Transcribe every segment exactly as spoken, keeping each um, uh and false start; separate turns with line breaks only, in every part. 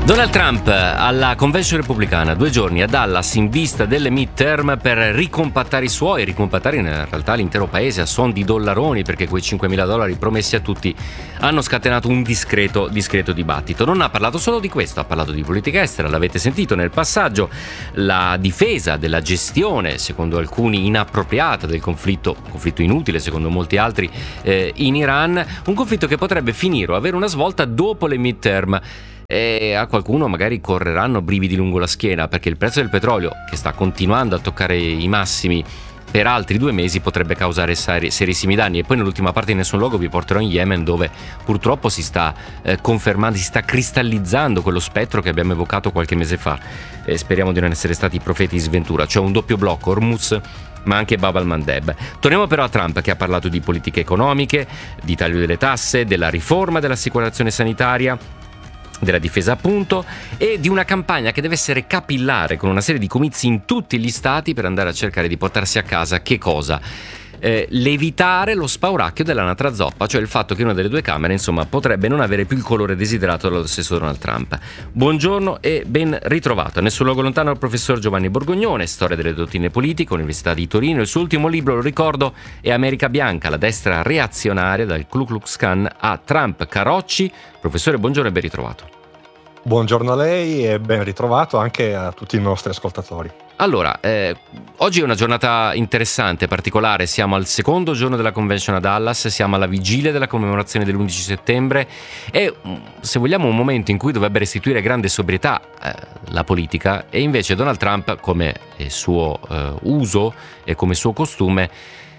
Donald Trump alla convention repubblicana, due giorni a Dallas in vista delle midterm per ricompattare i suoi, ricompattare in realtà l'intero paese a suon di dollaroni, perché quei cinquemila dollari promessi a tutti hanno scatenato un discreto, discreto dibattito. Non ha parlato solo di questo, ha parlato di politica estera, l'avete sentito nel passaggio, la difesa della gestione, secondo alcuni inappropriata, del conflitto, conflitto inutile secondo molti altri, eh, in Iran, un conflitto che potrebbe finire o avere una svolta dopo le midterm. E a qualcuno magari correranno brividi lungo la schiena, perché il prezzo del petrolio, che sta continuando a toccare i massimi per altri due mesi, potrebbe causare seri- serissimi danni. E poi nell'ultima parte di Nessun Luogo vi porterò in Yemen, dove purtroppo si sta eh, confermando, si sta cristallizzando quello spettro che abbiamo evocato qualche mese fa, e speriamo di non essere stati profeti di sventura, cioè un doppio blocco, Hormuz ma anche Bab al-Mandeb. Torniamo però a Trump, che ha parlato di politiche economiche, di taglio delle tasse, della riforma dell'assicurazione sanitaria, della difesa appunto, e di una campagna che deve essere capillare, con una serie di comizi in tutti gli stati per andare a cercare di portarsi a casa che cosa? Eh, l'evitare lo spauracchio dell'anatra zoppa, cioè il fatto che una delle due Camere insomma potrebbe non avere più il colore desiderato dallo stesso Donald Trump. Buongiorno e ben ritrovato. Nessun luogo lontano al professor Giovanni Borgognone, storia delle dottrine politiche, Università di Torino. Il suo ultimo libro, lo ricordo, è America Bianca, la destra reazionaria dal Ku Klux Klan a Trump. Carocci, professore, buongiorno e ben ritrovato.
Buongiorno a lei e ben ritrovato anche a tutti i nostri ascoltatori.
Allora, eh, oggi è una giornata interessante, particolare. Siamo al secondo giorno della convention a Dallas, siamo alla vigilia della commemorazione dell'undici settembre e, se vogliamo, un momento in cui dovrebbe restituire grande sobrietà eh, la politica, e invece Donald Trump, come è suo eh, uso e come suo costume,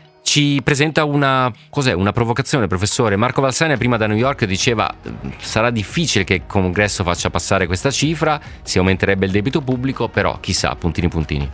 ci presenta una, cos'è, una provocazione, professore. Marco Valsania prima da New York diceva sarà difficile che il Congresso faccia passare questa cifra, si aumenterebbe il debito pubblico, però chissà, puntini puntini.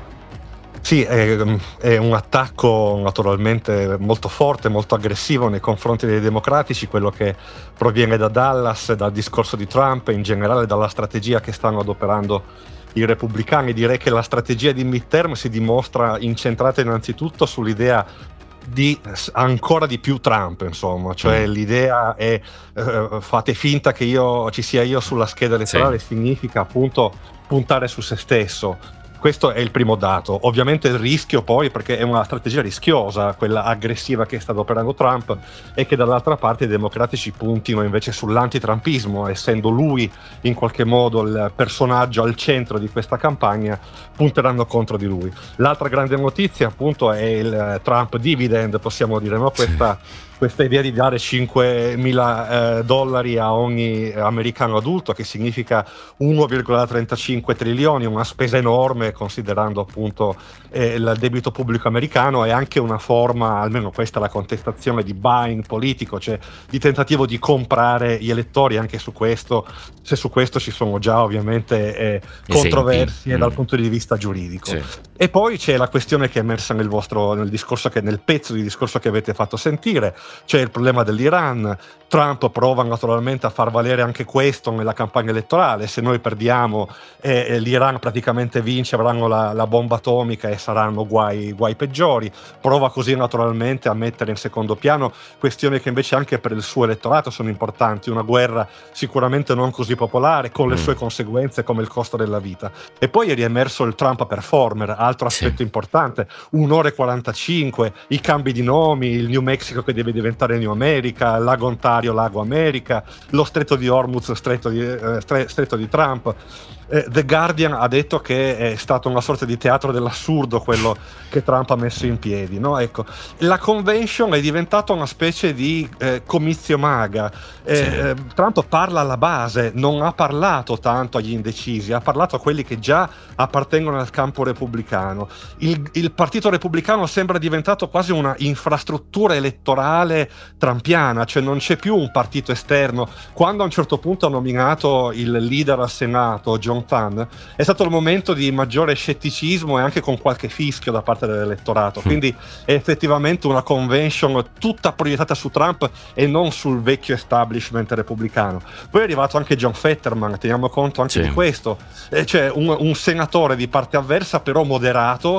Sì, è, è un attacco naturalmente molto forte, molto aggressivo nei confronti dei democratici, quello che proviene da Dallas, dal discorso di Trump e in generale dalla strategia che stanno adoperando i repubblicani. Direi che la strategia di midterm si dimostra incentrata innanzitutto sull'idea di ancora di più Trump, insomma, cioè mm. l'idea è eh, fate finta che io ci sia io sulla scheda elettorale, sì. Significa appunto puntare su se stesso. Questo è il primo dato. Ovviamente il rischio poi, perché è una strategia rischiosa, quella aggressiva che sta adoperando Trump, è che dall'altra parte i democratici puntino invece sull'antitrumpismo, essendo lui in qualche modo il personaggio al centro di questa campagna, punteranno contro di lui. L'altra grande notizia appunto è il Trump dividend, possiamo dire, no? Questa questa idea di dare cinquemila eh, dollari a ogni americano adulto, che significa uno virgola trentacinque trilioni, una spesa enorme considerando appunto eh, il debito pubblico americano, è anche una forma, almeno questa è la contestazione, di buying politico, cioè di tentativo di comprare gli elettori. Anche su questo, se su questo ci sono già ovviamente eh, controversie mm. dal punto di vista giuridico. Sì. E poi c'è la questione che è emersa nel vostro nel discorso che nel pezzo di discorso che avete fatto sentire. C'è il problema dell'Iran. Trump prova naturalmente a far valere anche questo nella campagna elettorale. Se noi perdiamo e eh, l'Iran praticamente vince, avranno la, la bomba atomica e saranno guai, guai peggiori. Prova così naturalmente a mettere in secondo piano questioni che invece anche per il suo elettorato sono importanti. Una guerra sicuramente non così popolare, con le sue conseguenze come il costo della vita. E poi è riemerso il Trump performer, altro aspetto sì. importante. un'ora e quarantacinque, i cambi di nomi, il New Mexico che deve diventare New America, Lago Ontario, Lago America, lo stretto di Hormuz, stretto di, eh, stretto di Trump. eh, The Guardian ha detto che è stato una sorta di teatro dell'assurdo quello che Trump ha messo in piedi, no? Ecco, la convention è diventata una specie di eh, comizio maga. eh, sì. eh, Trump parla alla base, non ha parlato tanto agli indecisi, ha parlato a quelli che già appartengono al campo repubblicano. Il, il partito repubblicano sembra diventato quasi una infrastruttura elettorale trumpiana, cioè non c'è più un partito esterno. Quando a un certo punto ha nominato il leader al Senato, John Thune, è stato il momento di maggiore scetticismo e anche con qualche fischio da parte dell'elettorato. Quindi è effettivamente una convention tutta proiettata su Trump e non sul vecchio establishment repubblicano. Poi è arrivato anche John Fetterman, teniamo conto anche sì. di questo, e cioè un, un senatore di parte avversa però moderato,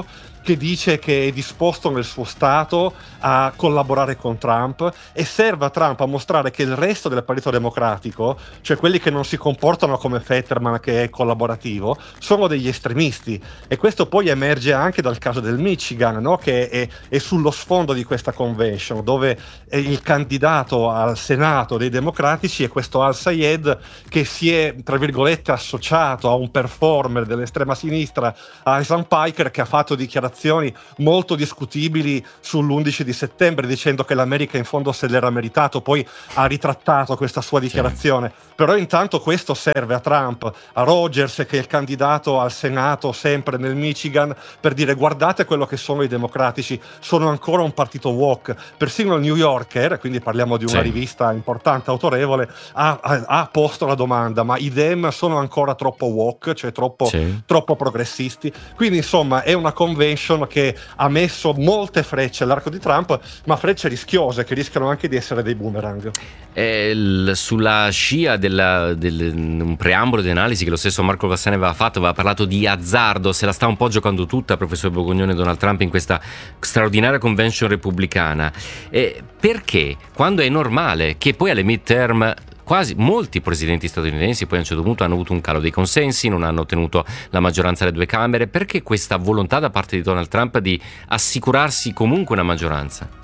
che dice che è disposto nel suo stato a collaborare con Trump, e serve a Trump a mostrare che il resto del Partito Democratico, cioè quelli che non si comportano come Fetterman che è collaborativo, sono degli estremisti. E questo poi emerge anche dal caso del Michigan, no? Che è, è sullo sfondo di questa convention, dove il candidato al Senato dei democratici è questo Al-Sayed, che si è, tra virgolette, associato a un performer dell'estrema sinistra, Isaac Piker, che ha fatto dichiarazioni molto discutibili sull'undici di settembre, dicendo che l'America in fondo se l'era meritato. Poi ha ritrattato questa sua dichiarazione. Sì. Però intanto questo serve a Trump, a Rogers, che è il candidato al Senato sempre nel Michigan, per dire: guardate quello che sono i democratici, sono ancora un partito woke. Persino il New Yorker, quindi parliamo di una sì. rivista importante, autorevole, ha, ha, ha posto la domanda: ma i Dem sono ancora troppo woke, cioè troppo, sì. troppo progressisti? Quindi insomma è una convention che ha messo molte frecce all'arco di Trump, ma frecce rischiose che rischiano anche di essere dei boomerang.
Eh, sulla scia della, del un preambolo di analisi che lo stesso Marco Vassani aveva fatto, aveva parlato di azzardo, se la sta un po' giocando tutta professor Borgognone Donald Trump in questa straordinaria convention repubblicana. Eh, perché quando è normale che poi alle midterm quasi molti presidenti statunitensi poi a un certo punto hanno avuto un calo dei consensi, non hanno ottenuto la maggioranza alle due camere, perché questa volontà da parte di Donald Trump di assicurarsi comunque una maggioranza?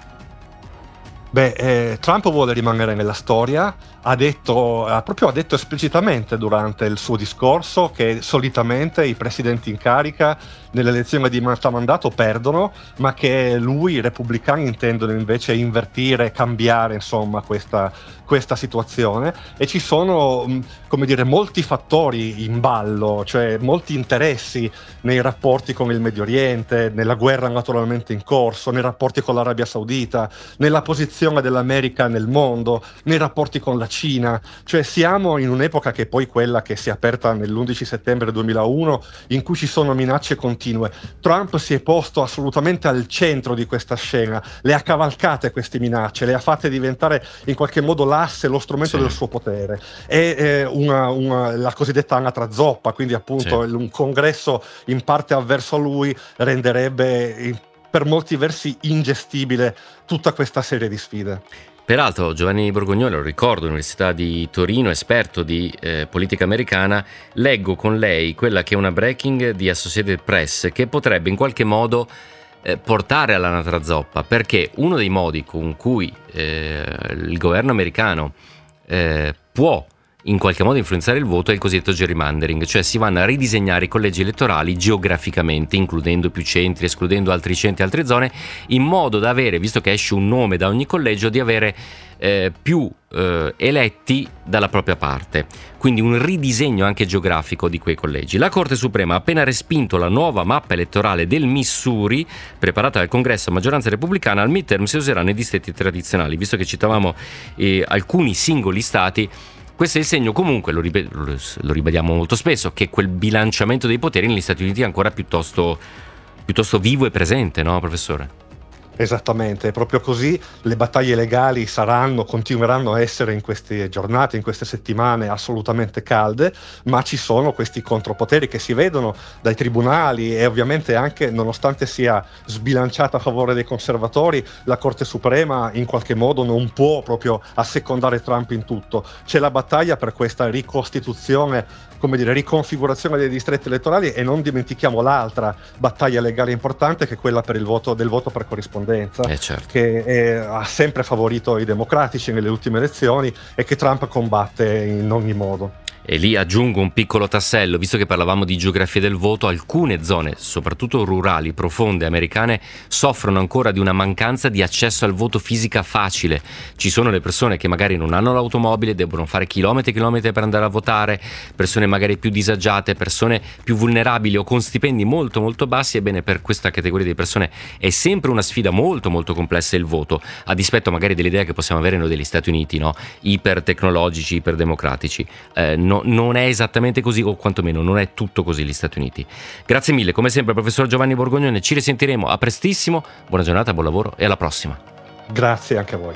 Beh, eh, Trump vuole rimanere nella storia, ha detto, ha proprio ha detto esplicitamente durante il suo discorso che solitamente i presidenti in carica nelle elezioni di metà mandato perdono, ma che lui, i repubblicani, intendono invece invertire, cambiare insomma questa, questa situazione, e ci sono, come dire, molti fattori in ballo, cioè molti interessi nei rapporti con il Medio Oriente, nella guerra naturalmente in corso, nei rapporti con l'Arabia Saudita, nella posizione dell'America nel mondo, nei rapporti con la Cina. Cioè siamo in un'epoca che è poi quella che si è aperta nell'undici settembre duemilauno, in cui ci sono minacce continue. Trump si è posto assolutamente al centro di questa scena, le ha cavalcate queste minacce, le ha fatte diventare in qualche modo l'asse, lo strumento sì. del suo potere. È eh, una, una, la cosiddetta anatra zoppa, quindi appunto sì. un congresso in parte avverso a lui renderebbe per molti versi ingestibile tutta questa serie di sfide.
Peraltro Giovanni Borgognone, lo ricordo, Università di Torino, esperto di eh, politica americana, leggo con lei quella che è una breaking di Associated Press che potrebbe in qualche modo eh, portare all'anatra zoppa, perché uno dei modi con cui eh, il governo americano eh, può in qualche modo influenzare il voto è il cosiddetto gerrymandering, cioè si vanno a ridisegnare i collegi elettorali geograficamente, includendo più centri, escludendo altri centri e altre zone, in modo da avere, visto che esce un nome da ogni collegio, di avere eh, più eh, eletti dalla propria parte, quindi un ridisegno anche geografico di quei collegi. La Corte Suprema ha appena respinto la nuova mappa elettorale del Missouri, preparata dal Congresso a maggioranza repubblicana. Al midterm si userà nei distretti tradizionali, visto che citavamo eh, alcuni singoli stati. Questo è il segno, comunque, lo, rib- lo ribadiamo molto spesso, che quel bilanciamento dei poteri negli Stati Uniti è ancora piuttosto, piuttosto vivo e presente, no, professore?
Esattamente, è proprio così. Le battaglie legali saranno, continueranno a essere in queste giornate, in queste settimane assolutamente calde, ma ci sono questi contropoteri che si vedono dai tribunali, e ovviamente anche, nonostante sia sbilanciata a favore dei conservatori, la Corte Suprema in qualche modo non può proprio assecondare Trump in tutto. C'è la battaglia per questa ricostituzione, come dire, riconfigurazione dei distretti elettorali, e non dimentichiamo l'altra battaglia legale importante, che è quella per il voto del voto per corrispondenza.
Eh certo.
Che è, ha sempre favorito i democratici nelle ultime elezioni e che Trump combatte in ogni modo.
E lì aggiungo un piccolo tassello, visto che parlavamo di geografia del voto, alcune zone, soprattutto rurali, profonde, americane, soffrono ancora di una mancanza di accesso al voto fisica facile. Ci sono le persone che magari non hanno l'automobile, debbono fare chilometri e chilometri per andare a votare, persone magari più disagiate, persone più vulnerabili o con stipendi molto molto bassi. Ebbene, per questa categoria di persone è sempre una sfida molto molto complessa il voto, a dispetto magari dell'idea che possiamo avere noi degli Stati Uniti, no? Ipertecnologici, iperdemocratici. Eh, no, non è esattamente così, o quantomeno non è tutto così gli Stati Uniti. Grazie mille, come sempre, professor Giovanni Borgognone. Ci risentiremo a prestissimo. Buona giornata, buon lavoro e alla prossima.
Grazie anche a voi.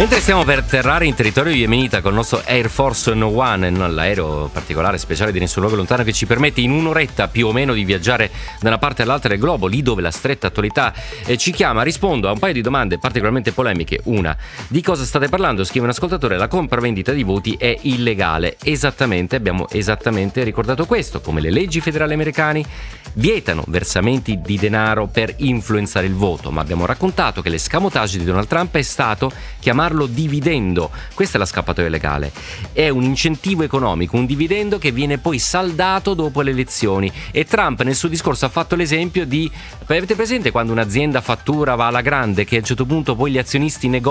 Mentre stiamo per atterrare in territorio yemenita con il nostro Air Force One, non l'aereo particolare speciale di nessun luogo lontano che ci permette in un'oretta più o meno di viaggiare da una parte all'altra del globo, lì dove la stretta attualità eh, ci chiama, rispondo a un paio di domande particolarmente polemiche. Una: di cosa state parlando? Scrive un ascoltatore: la compravendita di voti è illegale. Esattamente, abbiamo esattamente ricordato questo, come le leggi federali americane vietano versamenti di denaro per influenzare il voto, ma abbiamo raccontato che l'escamotage di Donald Trump è stato chiamarlo dividendo. Questa è la scappatoia legale, è un incentivo economico, un dividendo che viene poi saldato dopo le elezioni, e Trump nel suo discorso ha fatto l'esempio di, avete presente quando un'azienda fattura, va alla grande, che a un certo punto poi gli azionisti negoziano